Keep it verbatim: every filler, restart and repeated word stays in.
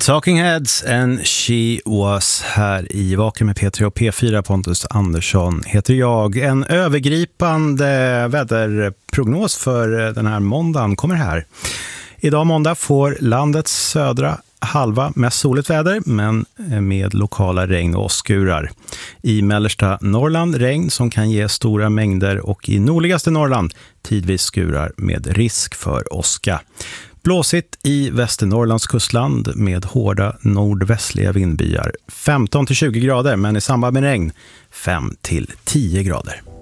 Talking Heads and She Was här i Vaken med P tre och P fyra. Pontus Andersson heter jag. En övergripande väderprognos för den här måndagen kommer här. Idag måndag får landets södra halva mest soligt väder, men med lokala regn och åskurar. I mellersta Norrland regn som kan ge stora mängder, och i nordligaste Norrland tidvis skurar med risk för åska. Blåsigt i Västernorrlands kustland med hårda nordvästliga vindbyar. femton till tjugo grader, men i samband med regn fem till tio grader.